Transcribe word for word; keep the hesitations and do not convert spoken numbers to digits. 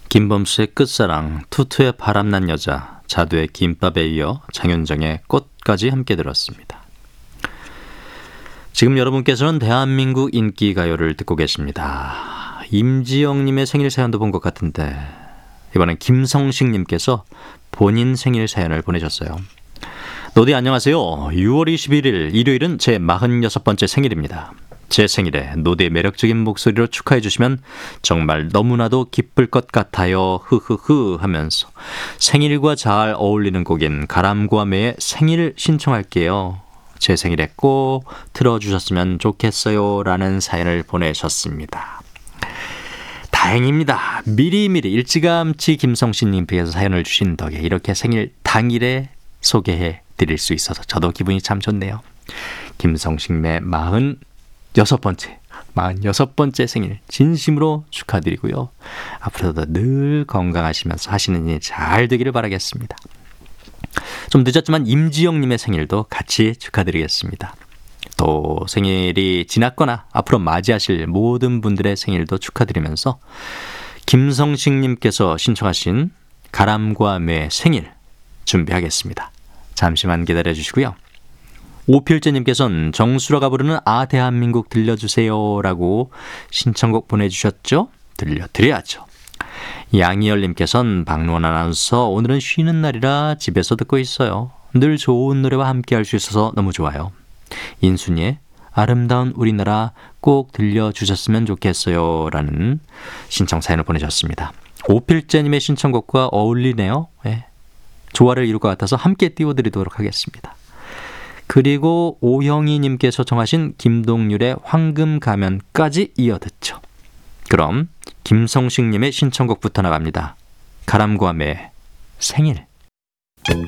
김범수의 끝사랑, 투투의 바람난 여자, 자두의 김밥에 이어 장윤정의 꽃까지 함께 들었습니다. 지금 여러분께서는 대한민국 인기가요를 듣고 계십니다. 임지영님의 생일 사연도 본 것 같은데 이번엔 김성식님께서 본인 생일 사연을 보내셨어요. 노디 안녕하세요. 유월 이십일일 일요일은 제 마흔여섯 번째 생일입니다. 제 생일에 노디의 매력적인 목소리로 축하해 주시면 정말 너무나도 기쁠 것 같아요. 흐흐흐 하면서 생일과 잘 어울리는 곡인 가람과 매의 생일 신청할게요. 제 생일에 꼭 틀어주셨으면 좋겠어요 라는 사연을 보내셨습니다. 다행입니다. 미리미리 일찌감치 김성신님께서 사연을 주신 덕에 이렇게 생일 당일에 소개해 드릴 수 있어서 저도 기분이 참 좋네요. 김성신의 마흔 여섯 번째, 마흔여섯 번째 생일 진심으로 축하드리고요. 앞으로도 늘 건강하시면서 하시는 일 잘 되기를 바라겠습니다. 좀 늦었지만 임지영님의 생일도 같이 축하드리겠습니다. 또 생일이 지났거나 앞으로 맞이하실 모든 분들의 생일도 축하드리면서 김성식님께서 신청하신 가람과 매 생일 준비하겠습니다. 잠시만 기다려주시고요. 오필재님께서는 정수라가 부르는 아 대한민국 들려주세요 라고 신청곡 보내주셨죠? 들려드려야죠. 양희열님께서는 박노원 아나운서 오늘은 쉬는 날이라 집에서 듣고 있어요. 늘 좋은 노래와 함께 할 수 있어서 너무 좋아요. 인순이의 아름다운 우리나라 꼭 들려주셨으면 좋겠어요 라는 신청 사연을 보내셨습니다. 오필재님의 신청곡과 어울리네요. 네. 조화를 이룰 것 같아서 함께 띄워드리도록 하겠습니다. 그리고 오형희님께서 청하신 김동률의 황금 가면까지 이어 듣죠. 그럼 김성식님의 신청곡부터 나갑니다. 가람과 매 생일.